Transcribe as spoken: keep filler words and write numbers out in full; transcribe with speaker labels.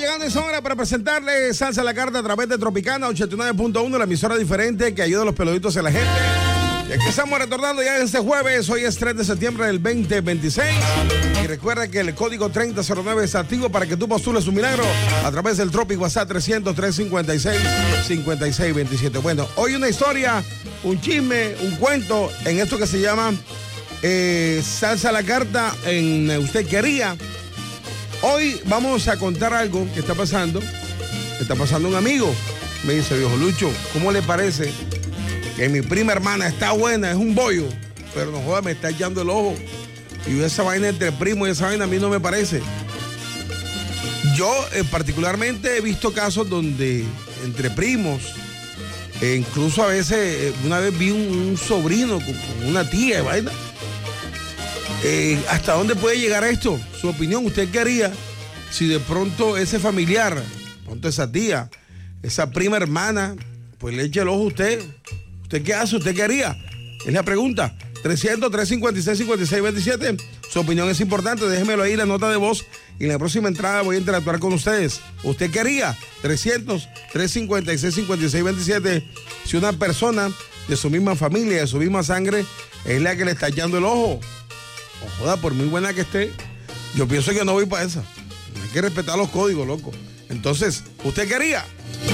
Speaker 1: llegando esa hora para presentarle Salsa a la Carta a través de Tropicana ochenta y nueve punto uno, la emisora diferente que ayuda a los peluditos a la gente. Y aquí estamos retornando ya este jueves. Hoy es tres de septiembre del veinte veintiséis. Y recuerda que el código treinta cero nueve es activo para que tú postules un milagro a través del Tropic WhatsApp trescientos, trescientos cincuenta y seis, cincuenta y seis veintisiete. Bueno, hoy una historia, un chisme, un cuento en esto que se llama eh, Salsa a la Carta en Usted Quería. Hoy vamos a contar algo que está pasando. Está pasando un amigo. Me dice, viejo Lucho, ¿cómo le parece que mi prima hermana está buena? Es un bollo, pero no joda, me está echando el ojo. Y esa vaina entre primo y esa vaina a mí no me parece. Yo eh, particularmente he visto casos donde entre primos, eh, incluso a veces, eh, una vez vi un, un sobrino con, con una tía de vaina. Eh, ¿Hasta dónde puede llegar esto? Su opinión, ¿usted qué haría si de pronto ese familiar, de pronto esa tía, esa prima hermana, pues le echa el ojo a usted? ¿Usted qué hace? ¿Usted qué haría? Es la pregunta. trescientos, trescientos cincuenta y seis, cincuenta y seis veintisiete. Su opinión es importante. Déjemelo ahí, la nota de voz. Y en la próxima entrada voy a interactuar con ustedes. ¿Usted qué haría? trescientos, trescientos cincuenta y seis, cincuenta y seis veintisiete. Si una persona de su misma familia, de su misma sangre, es la que le está echando el ojo. O joda, por muy buena que esté, yo pienso que no voy para esa. Hay que respetar los códigos, loco. Entonces, ¿usted qué haría?